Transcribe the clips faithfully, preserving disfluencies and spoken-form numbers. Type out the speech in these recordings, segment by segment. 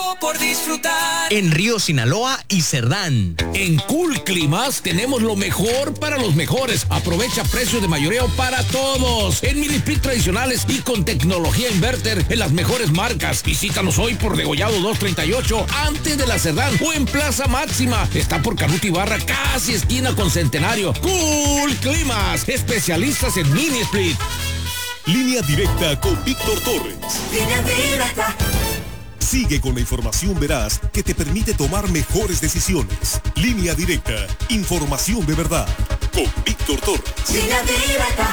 por disfrutar. En Río Sinaloa y Cerdán. En Cool Climas tenemos lo mejor para los mejores. Aprovecha precios de mayoreo para todos. En mini split tradicionales y con tecnología inverter en las mejores marcas. Visítanos hoy por Degollado dos treinta y ocho antes de la Cerdán o en Plaza Máxima. Está por Canuto Ibarra, casi esquina con Centenario. Cool Climas, especialistas en mini split. Línea directa con Víctor Torres. Línea directa. Sigue con la información veraz que te permite tomar mejores decisiones. Línea directa, información de verdad. Con Víctor Torres. Línea directa.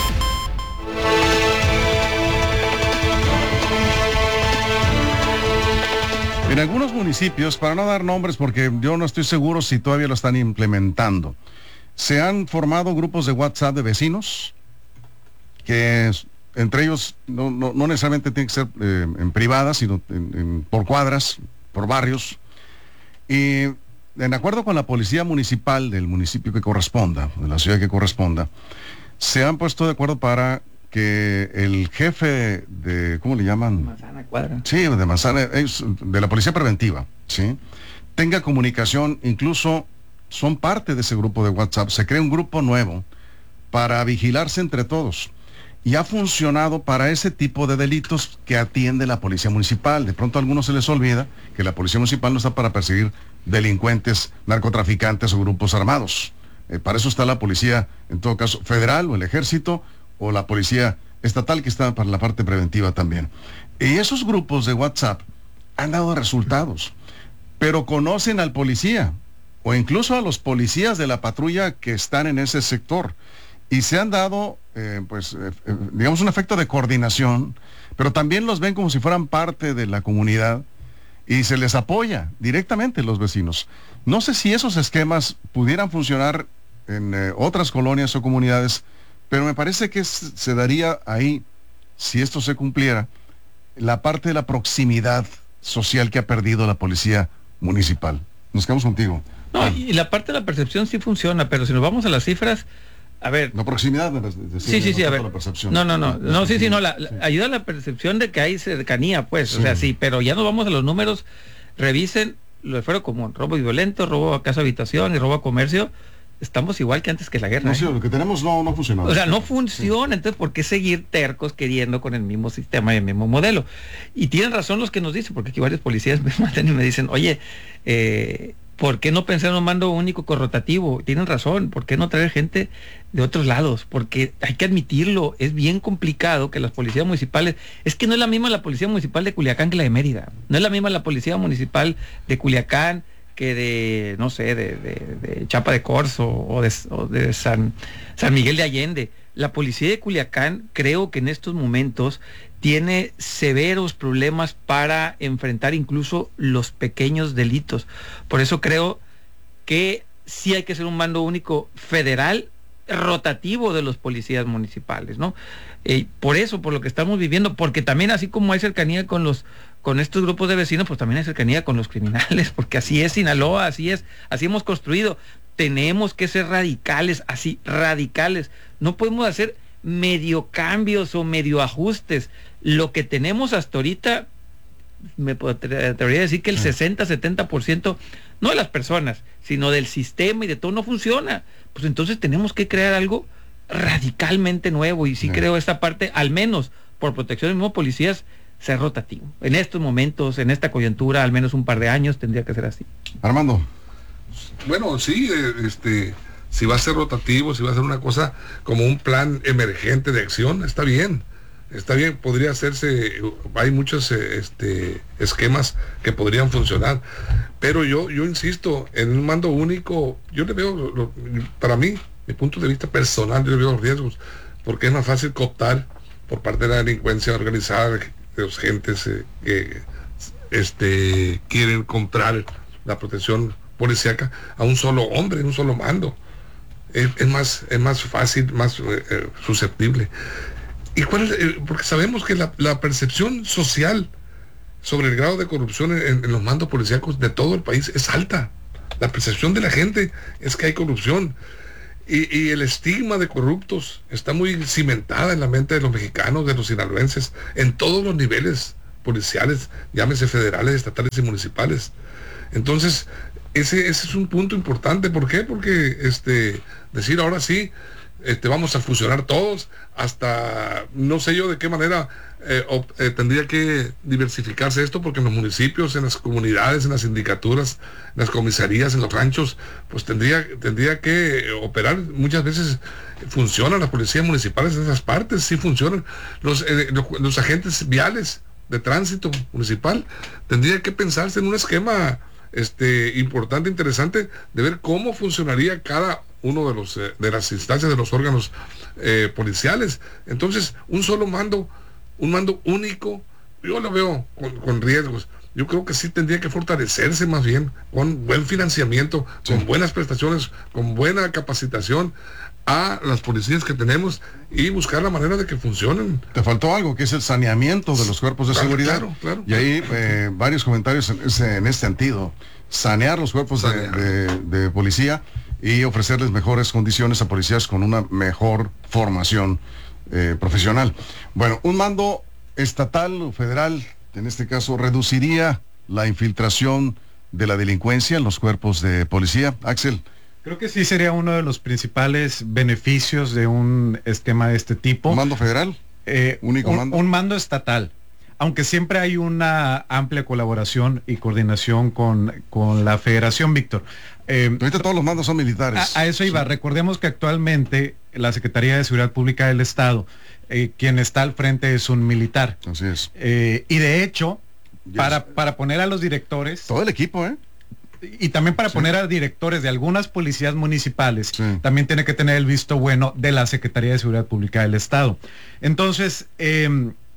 En algunos municipios, para no dar nombres porque yo no estoy seguro si todavía lo están implementando, se han formado grupos de WhatsApp de vecinos que entre ellos no, no, no necesariamente tienen que ser eh, en privadas, sino en, en, por cuadras, por barrios. Y en acuerdo con la policía municipal del municipio que corresponda, de la ciudad que corresponda, se han puesto de acuerdo para que el jefe de, ¿cómo le llaman? Manzana Cuadra. Sí, de Manzana, de la policía preventiva, ¿sí? Tenga comunicación, incluso son parte de ese grupo de WhatsApp. Se crea un grupo nuevo para vigilarse entre todos. Y ha funcionado para ese tipo de delitos que atiende la policía municipal. De pronto a algunos se les olvida que la policía municipal no está para perseguir delincuentes, narcotraficantes o grupos armados. Eh, para eso está la policía, en todo caso, federal o el ejército o la policía estatal, que está para la parte preventiva también. Y esos grupos de WhatsApp han dado resultados, pero conocen al policía o incluso a los policías de la patrulla que están en ese sector. Y se han dado, eh, pues, eh, eh, digamos, un efecto de coordinación, pero también los ven como si fueran parte de la comunidad y se les apoya directamente los vecinos. No sé si esos esquemas pudieran funcionar en eh, otras colonias o comunidades, pero me parece que es, se daría ahí, si esto se cumpliera, la parte de la proximidad social que ha perdido la policía municipal. Nos quedamos contigo. No, ah. y la parte de la percepción sí funciona, pero si nos vamos a las cifras, a ver. La proximidad de, de, de sí, sí, sí, a ver. La percepción. No, no, no, no, sí, sí, no, la, la, ayuda a la percepción de que hay cercanía, pues, sí. O sea, sí, pero ya nos vamos a los números, revisen lo de fuero común, robo violento, robo a casa habitación y robo a comercio, estamos igual que antes que la guerra. No, ¿eh? sí, lo que tenemos no, no funciona. O sea, no funciona, sí. Entonces, ¿por qué seguir tercos queriendo con el mismo sistema y el mismo modelo? Y tienen razón los que nos dicen, porque aquí varios policías me mandan y me dicen, oye, eh, ¿por qué no pensar en un mando único corrotativo? Tienen razón, ¿por qué no traer gente de otros lados? Porque hay que admitirlo, es bien complicado que las policías municipales, es que no es la misma la policía municipal de Culiacán que la de Mérida, no es la misma la policía municipal de Culiacán que de, no sé, de, de, de Chapa de Corzo o de, o de San, San Miguel de Allende. La policía de Culiacán creo que en estos momentos tiene severos problemas para enfrentar incluso los pequeños delitos. Por eso creo que sí hay que ser un mando único federal rotativo de los policías municipales, ¿no? Eh, por eso, por lo que estamos viviendo, porque también así como hay cercanía con los con estos grupos de vecinos, pues también hay cercanía con los criminales, porque así es Sinaloa, así es, así hemos construido. Tenemos que ser radicales, así, radicales. No podemos hacer medio cambios o medio ajustes. Lo que tenemos hasta ahorita, me atrevería a decir que el sesenta, setenta por ciento, no de las personas, sino del sistema y de todo no funciona. Pues entonces tenemos que crear algo radicalmente nuevo, y sí, sí. creo esta parte, al menos por protección de los mismos policías, ser rotativo. En estos momentos, en esta coyuntura, al menos un par de años tendría que ser así. Armando. Bueno, sí, este, si va a ser rotativo, si va a ser una cosa como un plan emergente de acción, está bien, está bien, podría hacerse, hay muchos este, esquemas que podrían funcionar, pero yo, yo insisto, en un mando único, yo le veo, lo, para mí, mi punto de vista personal, yo le veo los riesgos, porque es más fácil cooptar por parte de la delincuencia organizada, de los gentes eh, que este, quieren comprar la protección policíaca a un solo hombre, en un solo mando. Es, es más es más fácil, más eh, susceptible. ¿Y cuál es? Eh, porque sabemos que la, la percepción social sobre el grado de corrupción en, en los mandos policíacos de todo el país es alta. La percepción de la gente es que hay corrupción. Y, y el estigma de corruptos está muy cimentada en la mente de los mexicanos, de los sinaloenses, en todos los niveles policiales, llámese federales, estatales y municipales. Entonces, ese, ese es un punto importante. ¿Por qué? Porque este, decir ahora sí, este, vamos a fusionar todos, hasta no sé yo de qué manera eh, op, eh, tendría que diversificarse esto, porque en los municipios, en las comunidades, en las sindicaturas, en las comisarías, en los ranchos, pues tendría, tendría que operar. Muchas veces funcionan las policías municipales en esas partes, sí funcionan. Los, eh, los, los agentes viales de tránsito municipal, tendría que pensarse en un esquema este, importante, interesante, de ver cómo funcionaría cada uno de los eh, de las instancias, de los órganos eh, policiales. Entonces, un solo mando, un mando único, yo lo veo con, con riesgos. Yo creo que sí tendría que fortalecerse más bien, con buen financiamiento, sí, con buenas prestaciones, con buena capacitación a las policías que tenemos, y buscar la manera de que funcionen. Te faltó algo, que es el saneamiento de los cuerpos de claro, seguridad. Claro, claro. Y ahí eh, varios comentarios en ese, en ese sentido. Sanear los cuerpos de, de, de policía y ofrecerles mejores condiciones a policías con una mejor formación eh, profesional. Bueno, un mando estatal o federal, en este caso, reduciría la infiltración de la delincuencia en los cuerpos de policía. Axel. Creo que sí sería uno de los principales beneficios de un esquema de este tipo. ¿Un mando federal? Eh, ¿Único un, mando? Un mando estatal. Aunque siempre hay una amplia colaboración y coordinación con, con la federación, Víctor. Eh, Ahorita todos los mandos son militares. A, a eso iba. Sí. Recordemos que actualmente la Secretaría de Seguridad Pública del Estado, eh, quien está al frente es un militar. Así es. Eh, y de hecho, Yes. para, para poner a los directores... Todo el equipo, ¿eh? Y también para sí. poner a directores de algunas policías municipales, sí. también tiene que tener el visto bueno de la Secretaría de Seguridad Pública del Estado. Entonces, eh,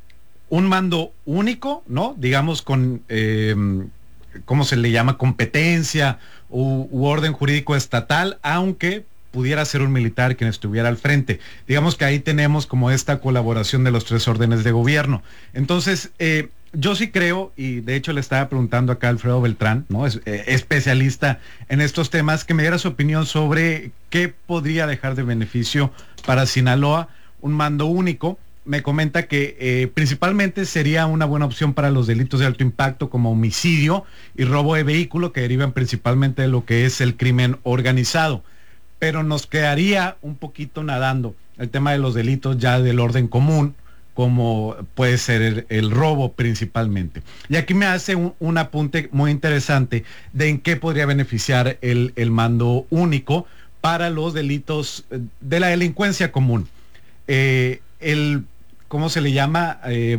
un mando único, ¿no? Digamos con, eh, ¿cómo se le llama? Competencia u, u orden jurídico estatal, aunque pudiera ser un militar quien estuviera al frente. Digamos que ahí tenemos como esta colaboración de los tres órdenes de gobierno. Entonces, eh, yo sí creo, y de hecho le estaba preguntando acá a Alfredo Beltrán, ¿no? Es eh, especialista en estos temas, que me diera su opinión sobre qué podría dejar de beneficio para Sinaloa un mando único. Me comenta que eh, principalmente sería una buena opción para los delitos de alto impacto como homicidio y robo de vehículo, que derivan principalmente de lo que es el crimen organizado. Pero nos quedaría un poquito nadando el tema de los delitos ya del orden común, como puede ser el, el robo principalmente. Y aquí me hace un, un apunte muy interesante de en qué podría beneficiar el, el mando único para los delitos de la delincuencia común. Eh, el, ¿cómo se le llama? Eh,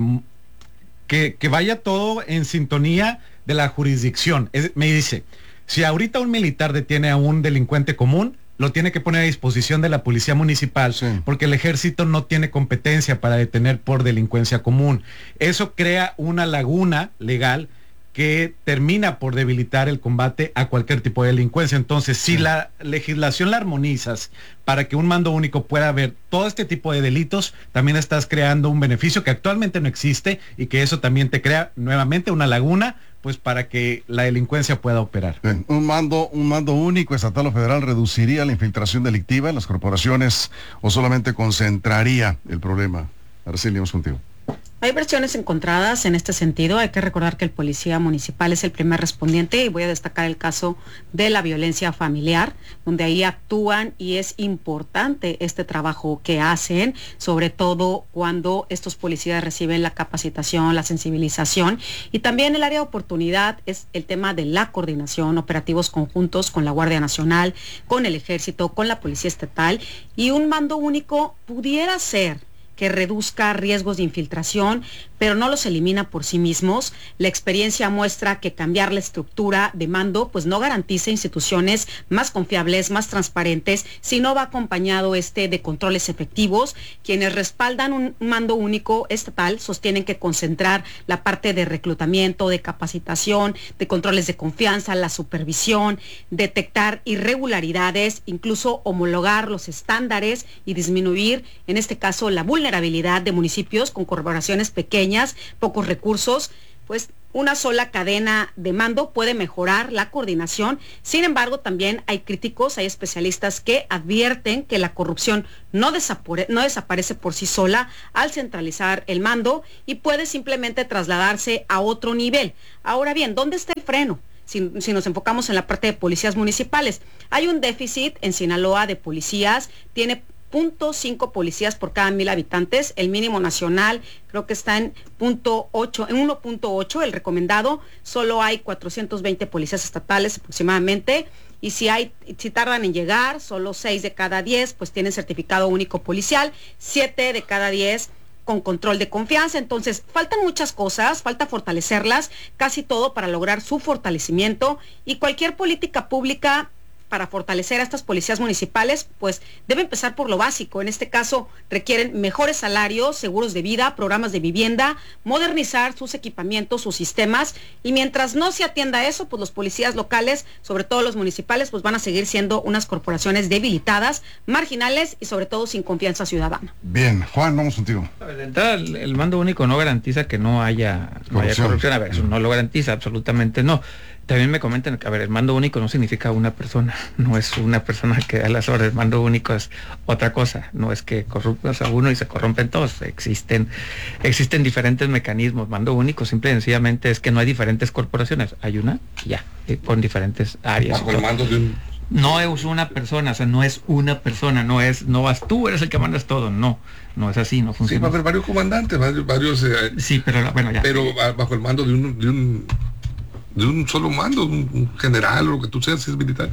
que, que vaya todo en sintonía de la jurisdicción. Es, me dice, si ahorita un militar detiene a un delincuente común, lo tiene que poner a disposición de la policía municipal, sí, porque el ejército no tiene competencia para detener por delincuencia común. Eso crea una laguna legal que termina por debilitar el combate a cualquier tipo de delincuencia. Entonces, si sí. la legislación la armonizas para que un mando único pueda ver todo este tipo de delitos, también estás creando un beneficio que actualmente no existe, y que eso también te crea nuevamente una laguna, pues para que la delincuencia pueda operar. Bien. Un mando, un mando único estatal o federal reduciría la infiltración delictiva en las corporaciones, o solamente concentraría el problema. Araceli, vamos contigo. Hay versiones encontradas en este sentido. Hay que recordar que el policía municipal es el primer respondiente, y voy a destacar el caso de la violencia familiar, donde ahí actúan, y es importante este trabajo que hacen, sobre todo cuando estos policías reciben la capacitación, la sensibilización. Y también el área de oportunidad es el tema de la coordinación, operativos conjuntos con la Guardia Nacional, con el Ejército, con la Policía Estatal, y un mando único pudiera ser que reduzca riesgos de infiltración, pero no los elimina por sí mismos. La experiencia muestra que cambiar la estructura de mando pues no garantiza instituciones más confiables, más transparentes, si no va acompañado este de controles efectivos. Quienes respaldan un mando único estatal sostienen que concentrar la parte de reclutamiento, de capacitación, de controles de confianza, la supervisión, detectar irregularidades, incluso homologar los estándares y disminuir, en este caso, la vulnerabilidad de municipios con corporaciones pequeñas, pocos recursos, pues una sola cadena de mando puede mejorar la coordinación. Sin embargo, también hay críticos, hay especialistas que advierten que la corrupción no, desapare- no desaparece por sí sola al centralizar el mando y puede simplemente trasladarse a otro nivel. Ahora bien, ¿dónde está el freno? Si, si nos enfocamos en la parte de policías municipales, hay un déficit en Sinaloa de policías, tiene punto cinco policías por cada mil habitantes, el mínimo nacional creo que está en punto ocho, en uno punto ocho, el recomendado, solo hay cuatrocientos veinte policías estatales aproximadamente, y si hay, si tardan en llegar, solo seis de cada diez pues tienen certificado único policial, siete de cada diez con control de confianza. Entonces, faltan muchas cosas, falta fortalecerlas, casi todo para lograr su fortalecimiento, y cualquier política pública para fortalecer a estas policías municipales, pues debe empezar por lo básico. En este caso, requieren mejores salarios, seguros de vida, programas de vivienda, modernizar sus equipamientos, sus sistemas, y mientras no se atienda eso, pues los policías locales, sobre todo los municipales, pues van a seguir siendo unas corporaciones debilitadas, marginales y sobre todo sin confianza ciudadana. Bien, Juan, vamos contigo. De entrada, el, el mando único no garantiza que no haya corrupción. No haya corrupción. A ver, eso no lo garantiza, absolutamente no. También me comentan que, a ver, el mando único no significa una persona, no es una persona que da las órdenes, el mando único es otra cosa, no es que corruptas a uno y se corrompen todos, existen, existen diferentes mecanismos. Mando único simple y sencillamente es que no hay diferentes corporaciones, hay una, ya, con diferentes áreas. Bajo el mando de un... No es una persona, o sea, no es una persona, no es, no vas tú, eres el que mandas todo, no, no es así, no funciona. Sí, va a haber varios comandantes, varios, varios eh, sí, pero bueno, ya. Pero bajo el mando de un, de un de un solo mando, un, un general o lo que tú seas, si es militar.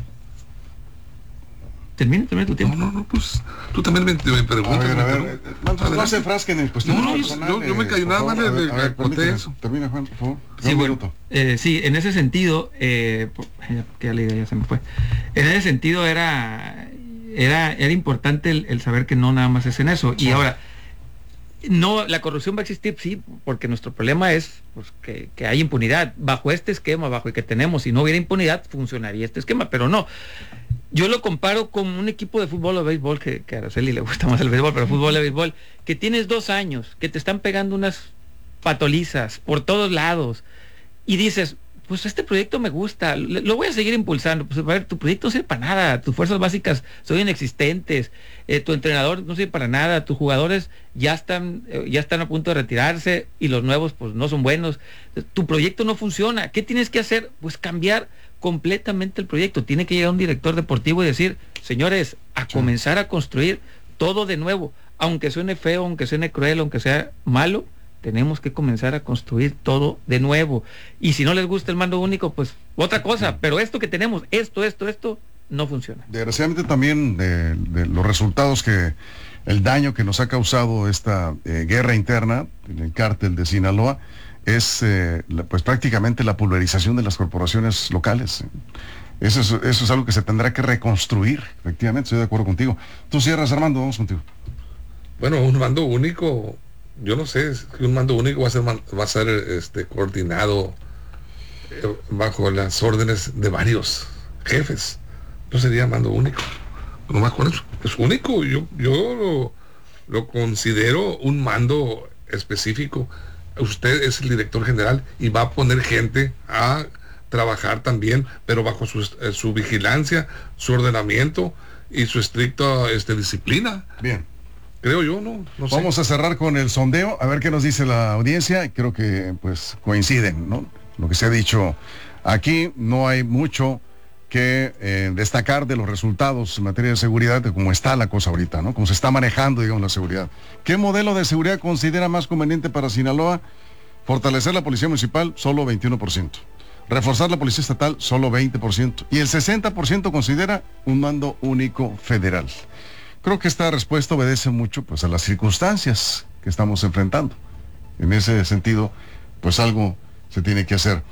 Termina, termina tu tiempo. No, no, no, pues tú también me, me preguntas. A ver, a ver, no, no se enfrasquen en cuestiones no, no, personales. Yo, yo me callo nada más de, de, de corté eso. Termina, Juan, por favor. Sí, bueno, eh, sí, en ese sentido, eh, que ya la idea ya se me fue. En ese sentido era, era, era importante el, el saber que no nada más es en eso. Y sí. Ahora, no, la corrupción va a existir, sí, porque nuestro problema es pues, que, que hay impunidad. Bajo este esquema, bajo el que tenemos, si no hubiera impunidad, funcionaría este esquema, pero no. Yo lo comparo con un equipo de fútbol o béisbol, que, que a Araceli le gusta más el béisbol, pero fútbol o béisbol, que tienes dos años, que te están pegando unas patolizas por todos lados, y dices, pues este proyecto me gusta, lo voy a seguir impulsando. Pues a ver, tu proyecto no sirve para nada, tus fuerzas básicas son inexistentes, eh, tu entrenador no sirve para nada, tus jugadores ya están, eh, ya están a punto de retirarse y los nuevos pues no son buenos, tu proyecto no funciona. ¿Qué tienes que hacer? Pues cambiar completamente el proyecto. Tiene que llegar un director deportivo y decir, señores, a sí. comenzar a construir todo de nuevo, aunque suene feo, aunque suene cruel, aunque sea malo, tenemos que comenzar a construir todo de nuevo. Y si no les gusta el mando único, pues otra cosa, pero esto que tenemos, esto, esto, esto, no funciona. Desgraciadamente también de, de los resultados que, el daño que nos ha causado esta eh, guerra interna en el cártel de Sinaloa, es eh, la, pues prácticamente la pulverización de las corporaciones locales. Eso es, eso es algo que se tendrá que reconstruir, efectivamente, estoy de acuerdo contigo. Tú cierras, Armando, vamos contigo. Bueno, un mando único, yo no sé, si un mando único va a ser, va a ser este, coordinado eh, bajo las órdenes de varios jefes. No sería mando único. Nomás con eso. Es único. Yo, yo lo, lo considero un mando específico. Usted es el director general y va a poner gente a trabajar también, pero bajo su, eh, su vigilancia, su ordenamiento y su estricta este, disciplina. Bien. Creo yo, ¿no? no sé. Vamos a cerrar con el sondeo, a ver qué nos dice la audiencia. Creo que pues coinciden, ¿no? Lo que se ha dicho aquí, no hay mucho que eh, destacar de los resultados en materia de seguridad, de cómo está la cosa ahorita, ¿no? Cómo se está manejando, digamos, la seguridad. ¿Qué modelo de seguridad considera más conveniente para Sinaloa? Fortalecer la policía municipal, solo veintiuno por ciento. Reforzar la policía estatal, solo veinte por ciento. Y el sesenta por ciento considera un mando único federal. Creo que esta respuesta obedece mucho pues a las circunstancias que estamos enfrentando. En ese sentido, pues algo se tiene que hacer.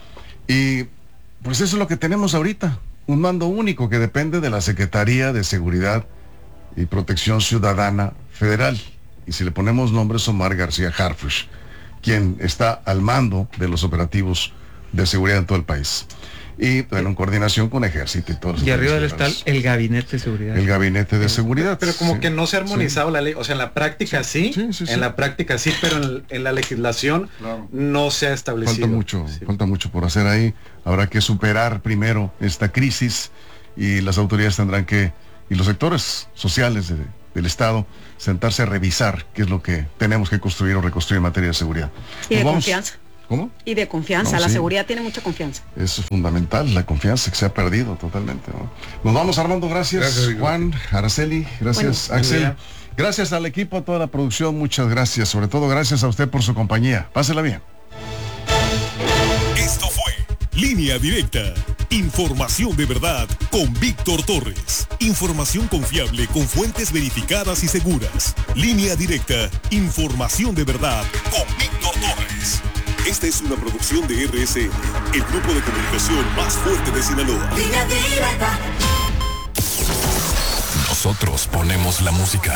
Y pues eso es lo que tenemos ahorita. Un mando único que depende de la Secretaría de Seguridad y Protección Ciudadana Federal. Y si le ponemos nombres, Omar García Harfuch, quien está al mando de los operativos de seguridad en todo el país. Y bueno, en coordinación con ejército y todo eso. Y arriba del está el gabinete de seguridad. El gabinete de seguridad. Pero como sí, que no se ha armonizado sí. la ley. O sea, en la práctica sí, sí, sí, sí. en la práctica sí, pero en, en la legislación claro. no se ha establecido. Falta mucho, sí. falta mucho por hacer ahí. Habrá que superar primero esta crisis y las autoridades tendrán que, y los sectores sociales de, del Estado, sentarse a revisar qué es lo que tenemos que construir o reconstruir en materia de seguridad. Y de vamos... confianza. ¿Cómo? Y de confianza, no, la sí. seguridad tiene mucha confianza. Eso es fundamental, la confianza que se ha perdido totalmente, ¿no? Nos vamos, Armando, gracias, gracias Juan, Araceli, gracias, bueno, Axel, gracias al equipo, a toda la producción, muchas gracias, sobre todo gracias a usted por su compañía, pásela bien. Esto fue Línea Directa, información de verdad con Víctor Torres, información confiable con fuentes verificadas y seguras. Línea Directa, información de verdad con Víctor Torres. Esta es una producción de R S N, el grupo de comunicación más fuerte de Sinaloa. Línea Directa. Nosotros ponemos la música.